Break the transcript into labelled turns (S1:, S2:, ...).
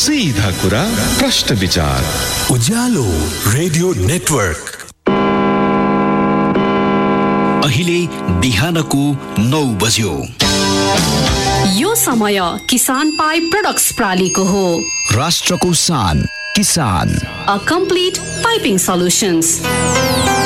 S1: सीधा कुरा प्रश्न विचार
S2: उज्यालो रेडियो नेटवर्क
S3: अहिले बिहानको 9 बज्यो।
S4: यो समय किसान पाइप प्रोडक्ट्स प्रालीको हो।
S3: राष्ट्रको शान किसान,
S4: अ कम्प्लिट पाइपिङ सल्युशन्स।